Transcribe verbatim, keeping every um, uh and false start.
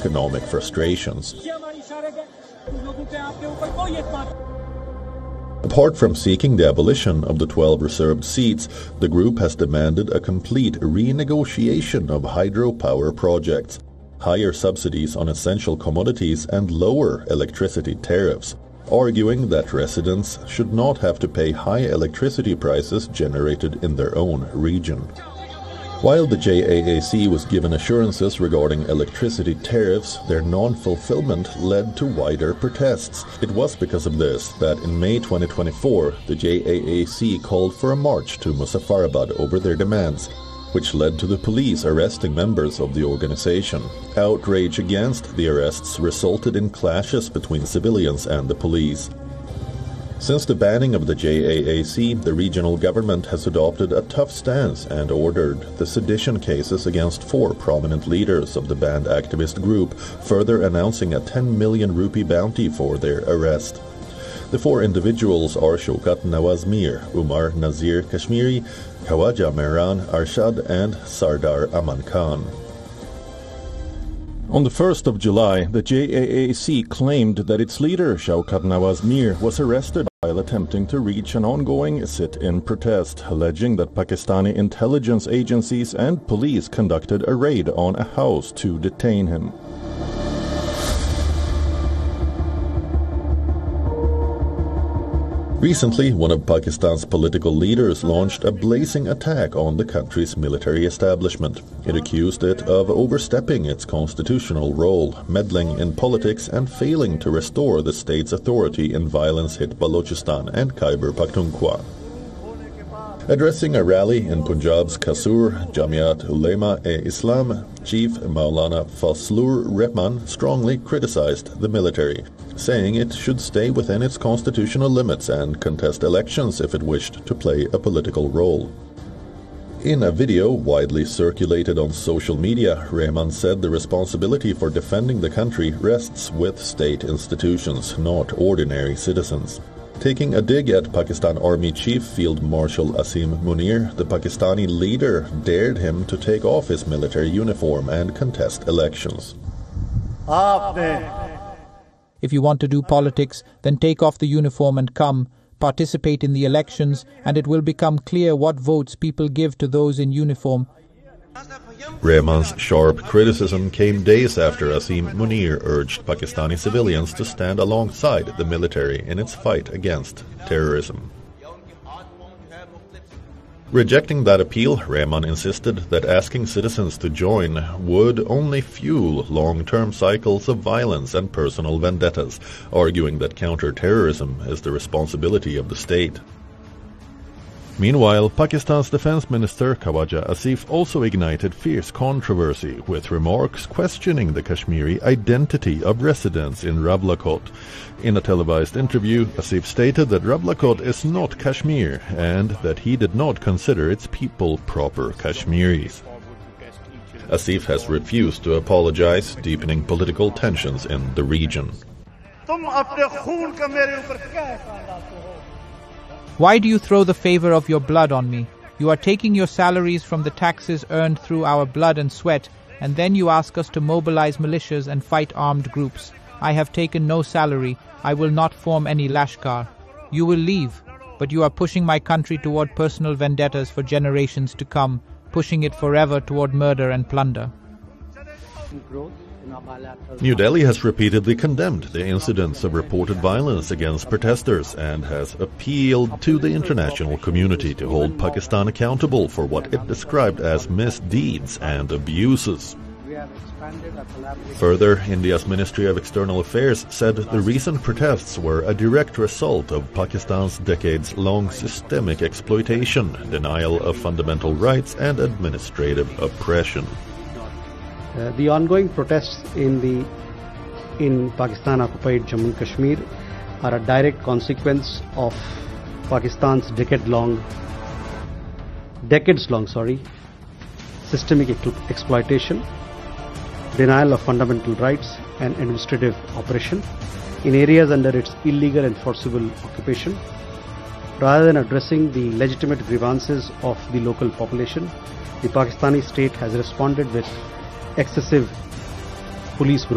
economic frustrations. Apart from seeking the abolition of the twelve reserved seats, the group has demanded a complete renegotiation of hydropower projects, higher subsidies on essential commodities and lower electricity tariffs, arguing that residents should not have to pay high electricity prices generated in their own region. While the J A A C was given assurances regarding electricity tariffs, their non-fulfillment led to wider protests. It was because of this that in May twenty twenty-four, the J A A C called for a march to Muzaffarabad over their demands, which led to the police arresting members of the organization. Outrage against the arrests resulted in clashes between civilians and the police. Since the banning of the J A A C, the regional government has adopted a tough stance and ordered the sedition cases against four prominent leaders of the banned activist group, further announcing a ten million rupee bounty for their arrest. The four individuals are Shaukat Nawaz Mir, Umar Nazir Kashmiri, Khawaja Mehran Arshad and Sardar Aman Khan. On the first of July, the J A A C claimed that its leader, Shaukat Nawaz Mir, was arrested while attempting to reach an ongoing sit-in protest, alleging that Pakistani intelligence agencies and police conducted a raid on a house to detain him. Recently, one of Pakistan's political leaders launched a blazing attack on the country's military establishment. It accused it of overstepping its constitutional role, meddling in politics and failing to restore the state's authority in violence-hit Balochistan and Khyber Pakhtunkhwa. Addressing a rally in Punjab's Kasur, Jamiat Ulema-e-Islam chief Maulana Fazlur Rahman strongly criticized the military, saying it should stay within its constitutional limits and contest elections if it wished to play a political role. In a video widely circulated on social media, Rahman said the responsibility for defending the country rests with state institutions, not ordinary citizens. Taking a dig at Pakistan Army Chief Field Marshal Asim Munir, the Pakistani leader dared him to take off his military uniform and contest elections. If you want to do politics, then take off the uniform and come, participate in the elections, and it will become clear what votes people give to those in uniform. Rahman's sharp criticism came days after Asim Munir urged Pakistani civilians to stand alongside the military in its fight against terrorism. Rejecting that appeal, Rahman insisted that asking citizens to join would only fuel long-term cycles of violence and personal vendettas, arguing that counter-terrorism is the responsibility of the state. Meanwhile, Pakistan's Defense Minister Khawaja Asif also ignited fierce controversy with remarks questioning the Kashmiri identity of residents in Rawalakot. In a televised interview, Asif stated that Rawalakot is not Kashmir and that he did not consider its people proper Kashmiris. Asif has refused to apologize, deepening political tensions in the region. Why do you throw the favor of your blood on me? You are taking your salaries from the taxes earned through our blood and sweat, and then you ask us to mobilize militias and fight armed groups. I have taken no salary. I will not form any Lashkar. You will leave, but you are pushing my country toward personal vendettas for generations to come, pushing it forever toward murder and plunder. New Delhi has repeatedly condemned the incidents of reported violence against protesters and has appealed to the international community to hold Pakistan accountable for what it described as misdeeds and abuses. Further, India's Ministry of External Affairs said the recent protests were a direct result of Pakistan's decades-long systemic exploitation, denial of fundamental rights and administrative oppression. Uh, the ongoing protests in the in Pakistan-occupied Jammu and Kashmir are a direct consequence of Pakistan's decade-long, decades-long, sorry, systemic ex exploitation, denial of fundamental rights, and administrative oppression in areas under its illegal and forcible occupation. Rather than addressing the legitimate grievances of the local population, the Pakistani state has responded with excessive police